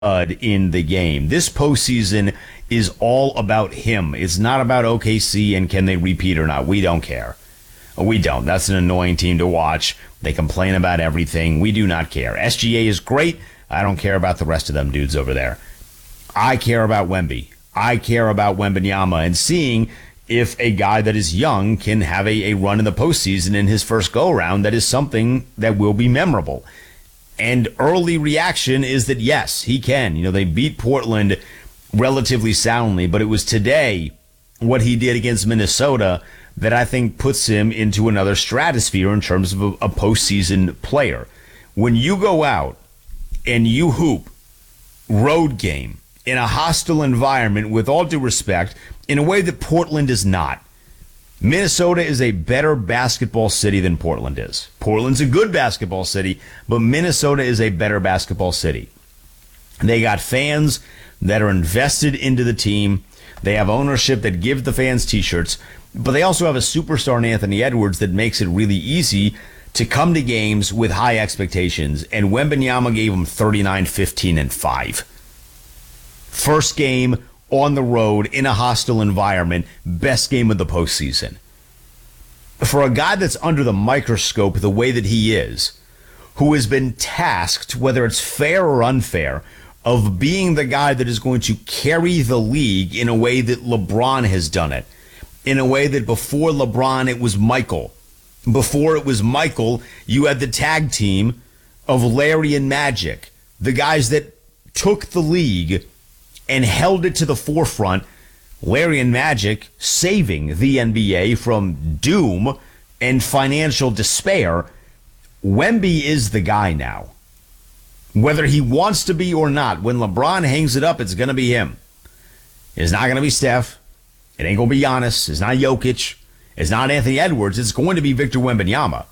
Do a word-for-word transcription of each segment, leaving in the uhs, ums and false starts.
in the game. This postseason is all about him. It's not about O K C and can they repeat or not. We don't care. We don't. That's an annoying team to watch. They complain about everything. We do not care. S G A is great. I don't care about the rest of them dudes over there. I care about Wemby. I care about Wembanyama and seeing if a guy that is young can have a, a run in the postseason in his first go-around. That is something that will be memorable. And early reaction is that, yes, he can. You know, they beat Portland relatively soundly, but it was today what he did against Minnesota that I think puts him into another stratosphere in terms of a, a postseason player. When you go out and you hoop road game in a hostile environment, with all due respect, in a way that Portland is not. Minnesota is a better basketball city than Portland is. Portland's a good basketball city, but Minnesota is a better basketball city. They got fans that are invested into the team. They have ownership that gives the fans t-shirts, but they also have a superstar in Anthony Edwards that makes it really easy to come to games with high expectations. And Wembanyama gave them thirty-nine, fifteen, and five. First game on the road in a hostile environment, best game of the postseason. For a guy that's under the microscope the way that he is, who has been tasked, whether it's fair or unfair, of being the guy that is going to carry the league in a way that LeBron has done it, in a way that before LeBron it was Michael. Before it was Michael, you had the tag team of Larry and Magic, the guys that took the league and held it to the forefront. Larry and Magic saving the N B A from doom and financial despair. Wemby is the guy now. Whether he wants to be or not, when LeBron hangs it up, it's going to be him. It's not going to be Steph. It ain't going to be Giannis. It's not Jokic. It's not Anthony Edwards. It's going to be Victor Wembanyama.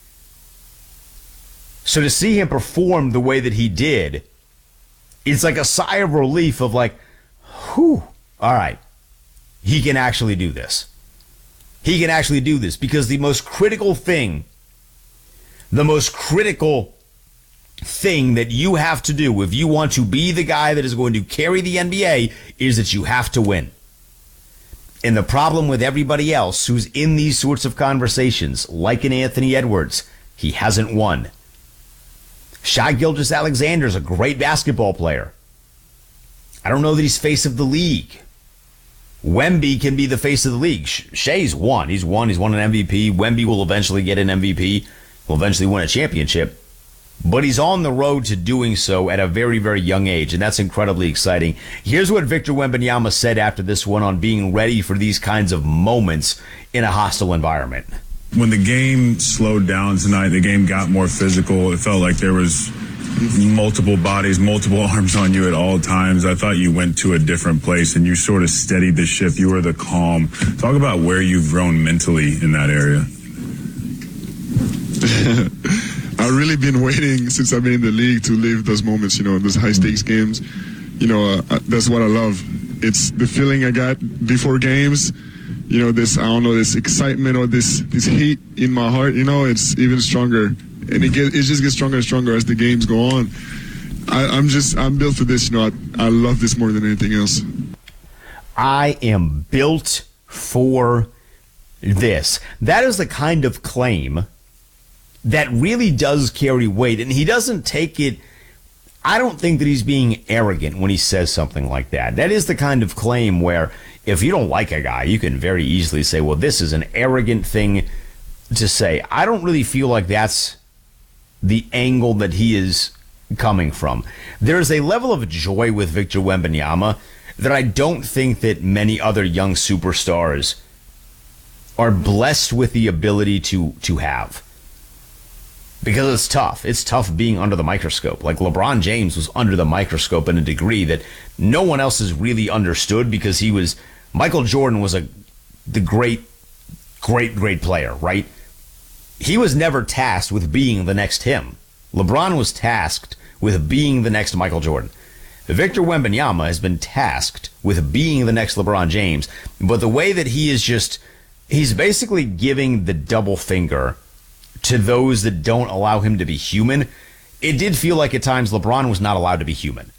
So to see him perform the way that he did, it's like a sigh of relief of like, whew, all right, he can actually do this. He can actually do this because the most critical thing, the most critical thing that you have to do if you want to be the guy that is going to carry the N B A is that you have to win. And the problem with everybody else who's in these sorts of conversations, like an Anthony Edwards, he hasn't won. Shai Gilgeous-Alexander is a great basketball player. I don't know that he's face of the league. Wemby can be the face of the league. Shai's won. He's won. He's won an M V P. Wemby will eventually get an M V P. Will eventually win a championship. But he's on the road to doing so at a very, very young age, and that's incredibly exciting. Here's what Victor Wembanyama said after this one on being ready for these kinds of moments in a hostile environment. When the game slowed down tonight, the game got more physical. It felt like there was multiple bodies, multiple arms on you at all times. I thought you went to a different place and you sort of steadied the ship. You were the calm. Talk about where you've grown mentally in that area. I've really been waiting since I've been in the league to live those moments, you know, those high-stakes games. You know, uh, that's what I love. It's the feeling I got before games. You know, this, I don't know, this excitement or this this heat in my heart, you know, it's even stronger. And it, get, it just gets stronger and stronger as the games go on. I, I'm just, I'm built for this, you know, I, I love this more than anything else. I am built for this. That is the kind of claim that really does carry weight. And he doesn't take it, I don't think that he's being arrogant when he says something like that. That is the kind of claim where if you don't like a guy, you can very easily say, well, this is an arrogant thing to say. I don't really feel like that's the angle that he is coming from. There's a level of joy with Victor Wembanyama that I don't think that many other young superstars are blessed with the ability to to have. Because it's tough. It's tough being under the microscope. Like LeBron James was under the microscope in a degree that no one else has really understood because he was, Michael Jordan was a the great, great, great player, right? He was never tasked with being the next him. LeBron was tasked with being the next Michael Jordan. Victor Wembanyama has been tasked with being the next LeBron James, but the way that he is just, he's basically giving the double finger to those that don't allow him to be human. It did feel like at times LeBron was not allowed to be human.